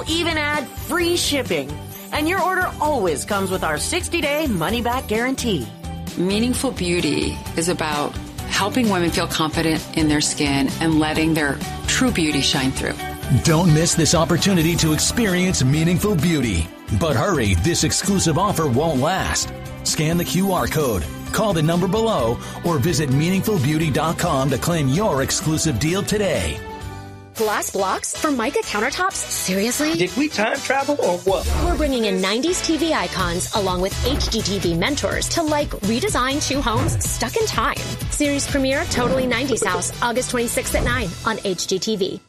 even add free shipping. And your order always comes with our 60-day money-back guarantee. Meaningful Beauty is about helping women feel confident in their skin and letting their true beauty shine through. Don't miss this opportunity to experience Meaningful Beauty. But hurry, this exclusive offer won't last. Scan the QR code, call the number below, or visit meaningfulbeauty.com to claim your exclusive deal today. Glass blocks for Mica countertops? Seriously? Did we time travel or what? We're bringing in 90s TV icons along with HGTV mentors to redesign 2 homes stuck in time. Series premiere Totally 90s House, August 26th at 9 on HGTV.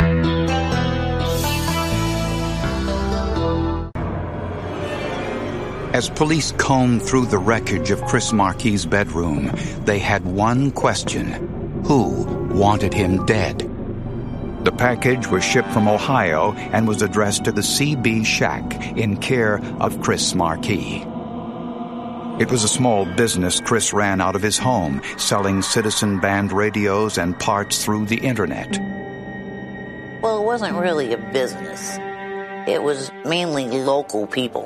As police combed through the wreckage of Chris Marquis' bedroom, they had one question: who wanted him dead? The package was shipped from Ohio and was addressed to the CB Shack in care of Chris Marquis. It was a small business Chris ran out of his home, selling Citizen band radios and parts through the internet. Well, it wasn't really a business. It was mainly local people.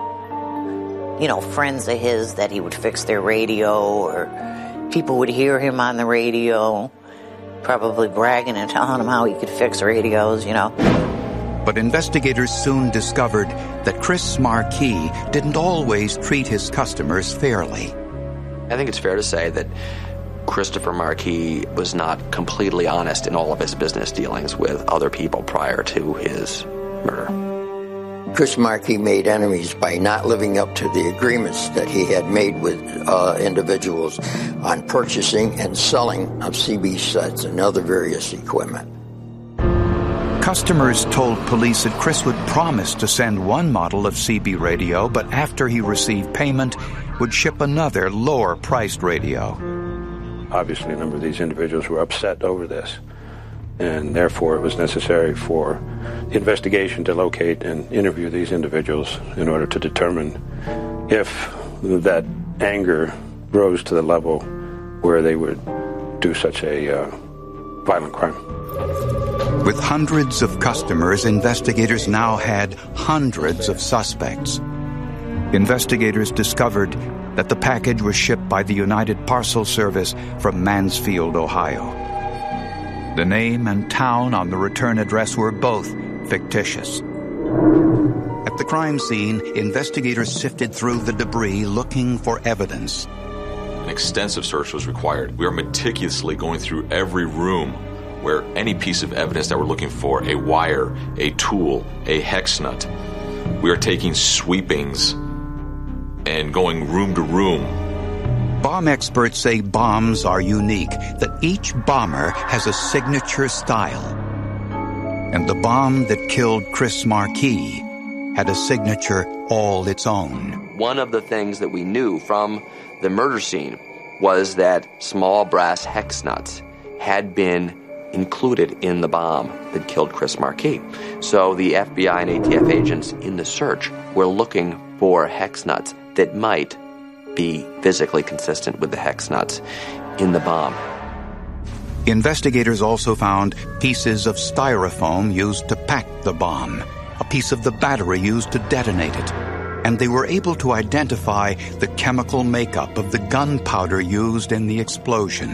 You know, friends of his that he would fix their radio, or people would hear him on the radio, probably bragging and telling him how he could fix radios, you know. But investigators soon discovered that Chris Marquis didn't always treat his customers fairly. I think it's fair to say that Christopher Marquis was not completely honest in all of his business dealings with other people prior to his murder. Chris Marquis made enemies by not living up to the agreements that he had made with individuals on purchasing and selling of CB sets and other various equipment. Customers told police that Chris would promise to send one model of CB radio, but after he received payment, would ship another lower-priced radio. Obviously, a number of these individuals were upset over this, and therefore it was necessary for the investigation to locate and interview these individuals in order to determine if that anger rose to the level where they would do such a violent crime. With hundreds of customers, investigators now had hundreds of suspects. Investigators discovered that the package was shipped by the United Parcel Service from Mansfield, Ohio. The name and town on the return address were both fictitious. At the crime scene, investigators sifted through the debris looking for evidence. An extensive search was required. We are meticulously going through every room where any piece of evidence that we're looking for, a wire, a tool, a hex nut. We are taking sweepings and going room to room. Bomb experts say bombs are unique, that each bomber has a signature style. And the bomb that killed Chris Marquis had a signature all its own. One of the things that we knew from the murder scene was that small brass hex nuts had been included in the bomb that killed Chris Marquis. So the FBI and ATF agents in the search were looking for hex nuts that might be physically consistent with the hex nuts in the bomb. Investigators also found pieces of styrofoam used to pack the bomb, a piece of the battery used to detonate it, and they were able to identify the chemical makeup of the gunpowder used in the explosion.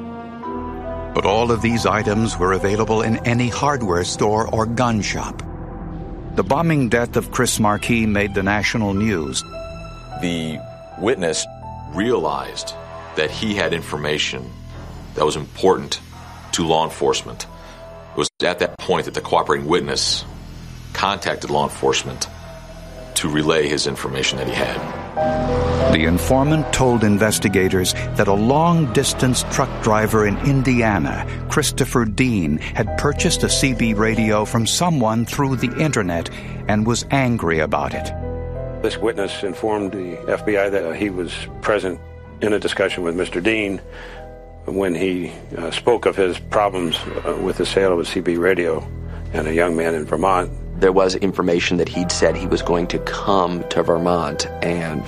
But all of these items were available in any hardware store or gun shop. The bombing death of Chris Marquis made the national news. The witness realized that he had information that was important to law enforcement. It was at that point that the cooperating witness contacted law enforcement to relay his information that he had. The informant told investigators that a long-distance truck driver in Indiana, Christopher Dean, had purchased a CB radio from someone through the internet and was angry about it. This witness informed the FBI that he was present in a discussion with Mr. Dean when he spoke of his problems with the sale of a CB radio and a young man in Vermont. There was information that he'd said he was going to come to Vermont and,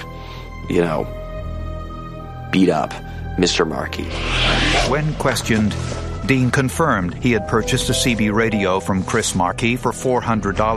beat up Mr. Marquis. When questioned, Dean confirmed he had purchased a CB radio from Chris Marquis for $400